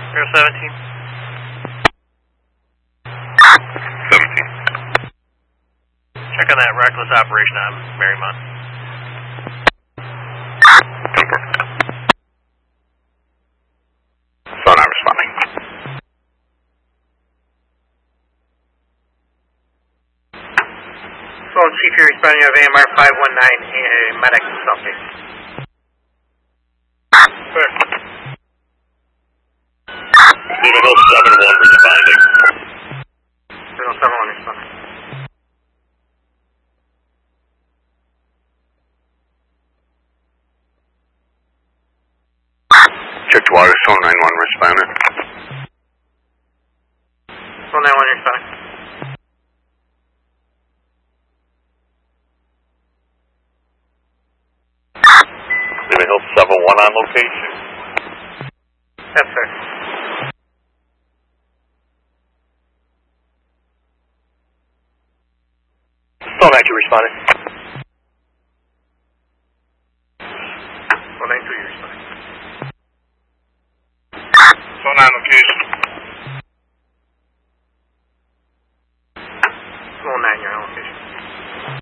017. 17. Check on that reckless operation on Marymount. Sonar responding. Phone Chief, you're responding of AMR 519, medic something. Sir. Steven Hill 71 responding. 071 responding. Checked water, Soul 91 responding. Soul 91 responding. Steven Hill 71 on location. Yes, sir. Soul 92 responding.